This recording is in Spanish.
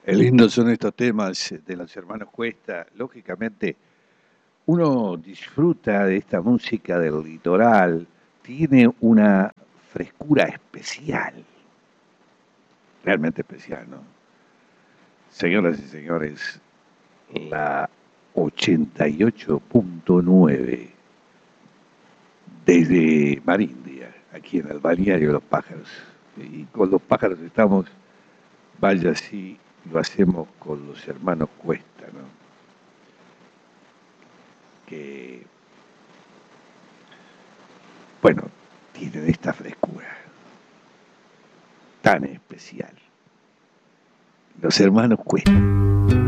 Lindos son estos temas de los hermanos Cuesta. Lógicamente, uno disfruta de esta música del litoral, tiene una frescura especial, realmente especial, ¿no? Señoras y señores, la 88.9 desde Marindia, aquí en el balneario de los pájaros. Y con los pájaros estamos, vaya si lo hacemos con los hermanos Cuesta, ¿no? Que, bueno, tienen esta frescura tan especial. Los hermanos Cuesta.